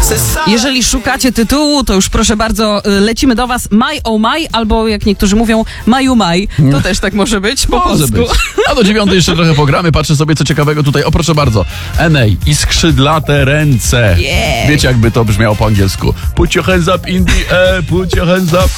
Jeżeli szukacie tytułu, to już proszę bardzo, lecimy do was. My oh my, albo jak niektórzy mówią, Maju maj. To też tak może być po polsku. Być. A do 9 jeszcze trochę pogramy. Patrzę sobie, co ciekawego tutaj. O, proszę bardzo. Enej i skrzydlate ręce. Yeah. Wiecie, jakby to brzmiało po angielsku. Put your hands up in the air, put your hands up.